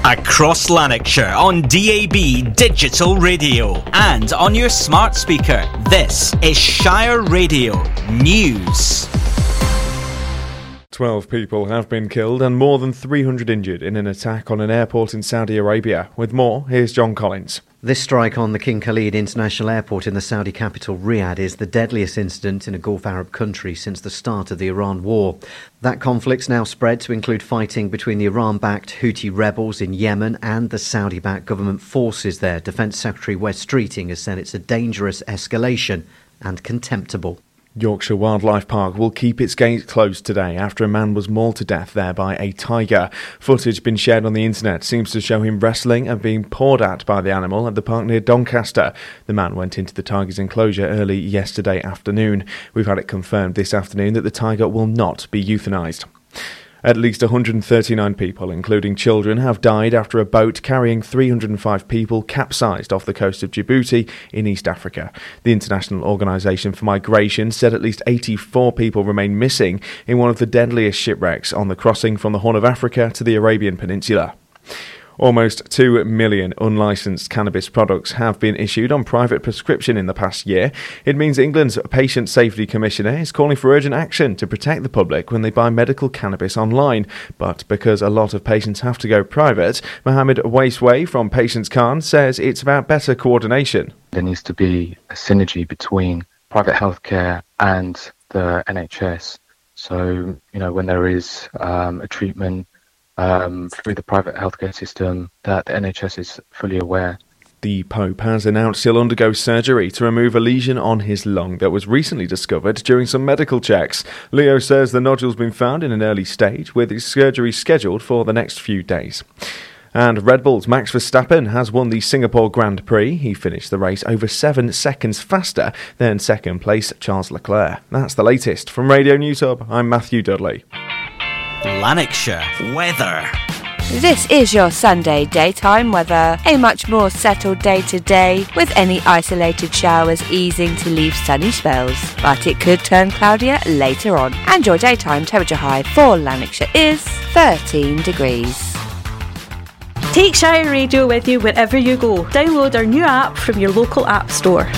Across Lanarkshire on DAB Digital Radio and on your smart speaker. This is Shire Radio News. 12 people have been killed and more than 300 injured in an attack on an airport in Saudi Arabia. With more, here's John Collins. This strike on the King Khalid International Airport in the Saudi capital Riyadh is the deadliest incident in a Gulf Arab country since the start of the Iran war. That conflict's now spread to include fighting between the Iran-backed Houthi rebels in Yemen and the Saudi-backed government forces there. Defence Secretary Wes Streeting has said it's a dangerous escalation and contemptible. Yorkshire Wildlife Park will keep its gates closed today after a man was mauled to death there by a tiger. Footage been shared on the internet seems to show him wrestling and being pawed at by the animal at the park near Doncaster. The man went into the tiger's enclosure early yesterday afternoon. We've had it confirmed this afternoon that the tiger will not be euthanised. At least 139 people, including children, have died after a boat carrying 305 people capsized off the coast of Djibouti in East Africa. The International Organisation for Migration said at least 84 people remain missing in one of the deadliest shipwrecks on the crossing from the Horn of Africa to the Arabian Peninsula. Almost 2 million unlicensed cannabis products have been issued on private prescription in the past year. It means England's Patient Safety Commissioner is calling for urgent action to protect the public when they buy medical cannabis online. But because a lot of patients have to go private, Mohammed Waisway from Patients Khan says it's about better coordination. There needs to be a synergy between private healthcare and the NHS. So, when there is a treatment through the private healthcare system, that the NHS is fully aware. The Pope has announced he'll undergo surgery to remove a lesion on his lung that was recently discovered during some medical checks. Leo says the nodule's been found in an early stage, with his surgery scheduled for the next few days. And Red Bull's Max Verstappen has won the Singapore Grand Prix. He finished the race over 7 seconds faster than second place Charles Leclerc. That's the latest. From Radio News Hub, I'm Matthew Dudley. Lanarkshire weather. This is your Sunday daytime weather. A much more settled day today, with any isolated showers easing to leave sunny spells. But it could turn cloudier later on. And your daytime temperature high for Lanarkshire is 13 degrees. Take Shire Radio with you wherever you go. Download our new app from your local app store.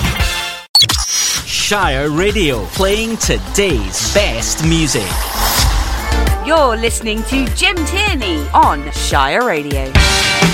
Shire Radio, playing today's best music. You're listening to Jim Tierney on Shire Radio.